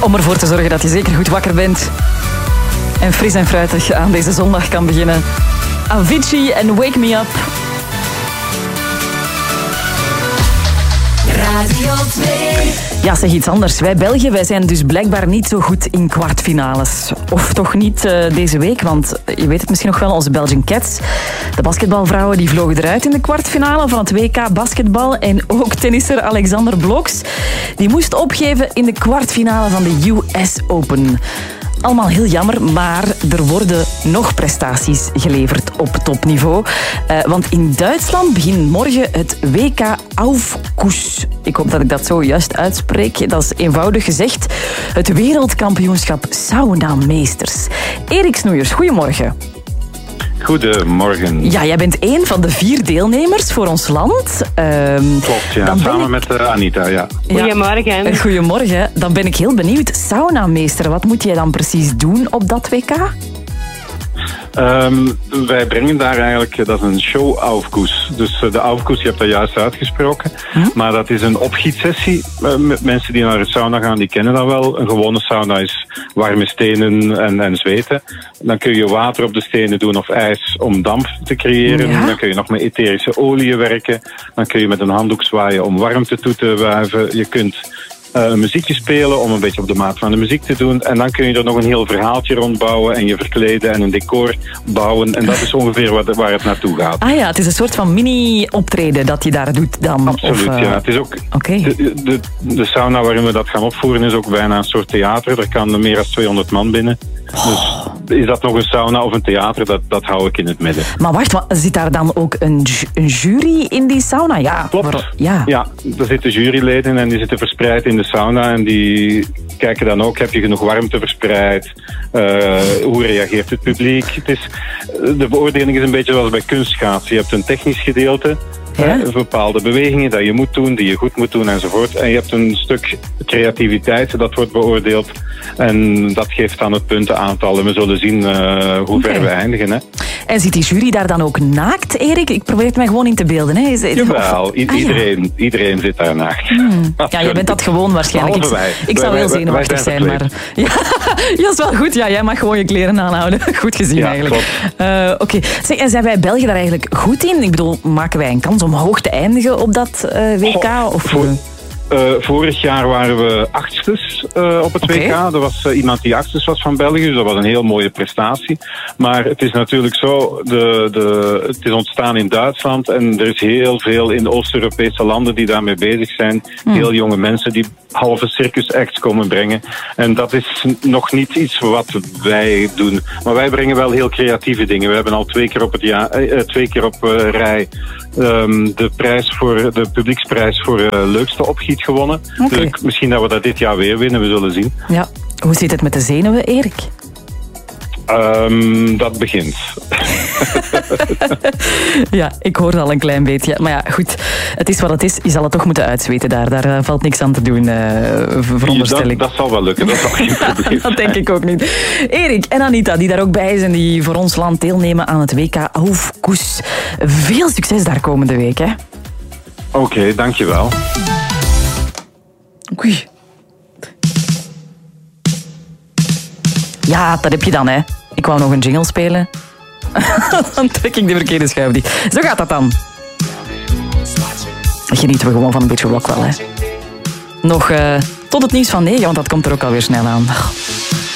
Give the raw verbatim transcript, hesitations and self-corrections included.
Om ervoor te zorgen dat je zeker goed wakker bent. En fris en fruitig aan deze zondag kan beginnen. Avicii en Wake Me Up. Radio twee. Ja, zeg iets anders. Wij Belgen, wij zijn dus blijkbaar niet zo goed in kwartfinales. Of toch niet uh, deze week, want je weet het misschien nog wel, onze Belgian Cats. De basketbalvrouwen die vlogen eruit in de kwartfinale van het W K basketbal. En ook tennisser Alexander Bloks, die moest opgeven in de kwartfinale van de U S Open. Allemaal heel jammer, maar er worden nog prestaties geleverd op topniveau. Uh, want in Duitsland begint morgen het W K Aufguss. Ik hoop dat ik dat zo juist uitspreek. Dat is eenvoudig gezegd het wereldkampioenschap saunameesters. Erik Snoeiers, goedemorgen. Goedemorgen. Ja, jij bent één van de vier deelnemers voor ons land. Um, Klopt, ja. Samen ik... met uh, Anita, ja. Goedemorgen. Ja, goedemorgen. Dan ben ik heel benieuwd. Saunameester, wat moet jij dan precies doen op dat W K? Um, wij brengen daar eigenlijk, dat is een show Aufguss. Dus uh, de Aufguss, je hebt dat juist uitgesproken. Hm? Maar dat is een opgietsessie. Uh, met mensen die naar de sauna gaan, die kennen dat wel. Een gewone sauna is warme stenen en, en zweten. Dan kun je water op de stenen doen of ijs om damp te creëren. Ja? Dan kun je nog met etherische oliën werken. Dan kun je met een handdoek zwaaien om warmte toe te wuiven. Je kunt Uh, een muziekje spelen om een beetje op de maat van de muziek te doen. En dan kun je er nog een heel verhaaltje rondbouwen en je verkleden en een decor bouwen. En dat is ongeveer wat, waar het naartoe gaat. Ah ja, het is een soort van mini-optreden dat je daar doet dan. Absoluut, of, uh... ja. Het is ook okay. de, de, de sauna waarin we dat gaan opvoeren is ook bijna een soort theater. Er kan meer dan tweehonderd man binnen. Dus is dat nog een sauna of een theater, dat, dat hou ik in het midden. Maar wacht, maar zit daar dan ook een, een jury in die sauna? Ja, klopt. Maar, ja. ja, er zitten juryleden en die zitten verspreid in de sauna en die kijken dan ook, heb je genoeg warmte verspreid? Uh, hoe reageert het publiek? Het is, de beoordeling is een beetje zoals bij kunstschaatsen. Je hebt een technisch gedeelte. Ja? Hè, bepaalde bewegingen dat je moet doen, die je goed moet doen enzovoort. En je hebt een stuk creativiteit, dat wordt beoordeeld. En dat geeft dan het puntenaantal. En we zullen zien uh, hoe okay. ver we eindigen. Hè. En zit die jury daar dan ook naakt, Erik? Ik probeer het mij gewoon in te beelden. Hè. Is het... Jawel, I- ah, iedereen, ja. iedereen zit daar naakt. Hmm. Ja, je bent dat gewoon waarschijnlijk. Ik, wij. ik zou wij, wel zenuwachtig zijn, maar... Ja, ja, dat is wel goed. Ja, jij mag gewoon je kleren aanhouden. Goed gezien ja, eigenlijk. Uh, Oké. Okay. Zeg, en zijn wij Belgen daar eigenlijk goed in? Ik bedoel, maken wij een kans om hoog te eindigen op dat uh, W K? Goh, of... voor... Uh, vorig jaar waren we achtstes uh, op het okay. W K. Er was uh, iemand die achtstes was van België, dus dat was een heel mooie prestatie. Maar het is natuurlijk zo, de, de, het is ontstaan in Duitsland en er is heel veel in de Oost-Europese landen die daarmee bezig zijn. Hmm. Heel jonge mensen die halve circus-acts komen brengen. En dat is nog niet iets wat wij doen. Maar wij brengen wel heel creatieve dingen. We hebben al twee keer op, het jaar, uh, twee keer op uh, rij um, de, prijs voor, de publieksprijs voor uh, leukste opgiet gewonnen. Okay. Dus misschien dat we dat dit jaar weer winnen, we zullen zien. Ja. Hoe zit het met de zenuwen, Erik? Um, dat begint. Ja, ik hoor al een klein beetje. Maar ja, goed, het is wat het is. Je zal het toch moeten uitzweten daar. Daar uh, valt niks aan te doen, uh, veronderstel ik. Dat, dat zal wel lukken, dat zal geen probleem. Dat denk ik ook niet. Erik en Anita, die daar ook bij zijn, die voor ons land deelnemen aan het W K Aufguss. Veel succes daar komende week, hè? Oké, okay, dankjewel. Oei. Ja, dat heb je dan, hè. Ik wou nog een jingle spelen. Dan trek ik de verkeerde schuif dicht. Zo gaat dat dan. Genieten we gewoon van een beetje Rockwell, hè. Nog uh, tot het nieuws van negen, want dat komt er ook alweer snel aan.